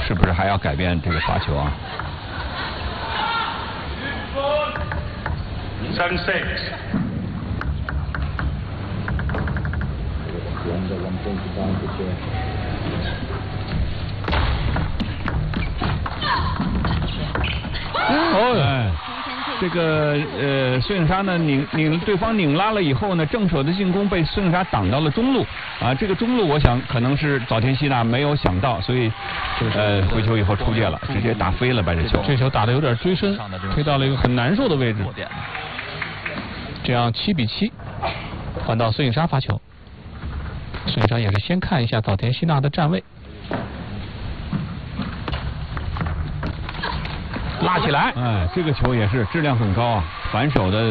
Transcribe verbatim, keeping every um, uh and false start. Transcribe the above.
是不是还要改变这个罚球啊？ Seven six. Oh, 哎，这个呃，孙颖莎呢拧拧对方拧拉了以后呢，正手的进攻被孙颖莎挡到了中路啊。这个中路我想可能是早田希娜没有想到，所以呃回球以后出界了，直接打飞了把这球。 这球打得有点追身，推到了一个很难受的位置。这样七比七，换到孙颖莎发球。孙颖莎也是先看一下早田希娜的站位。 拉起来，哎，这个球也是质量很高啊，反手的。